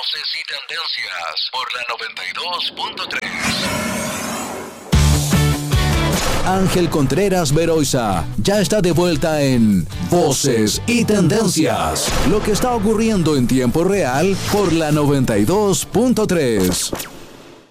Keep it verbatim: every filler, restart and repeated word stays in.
Voces y tendencias por la noventa y dos punto tres. Ángel Contreras Beroiza ya está de vuelta en Voces y Tendencias. Lo que está ocurriendo en tiempo real por la noventa y dos punto tres.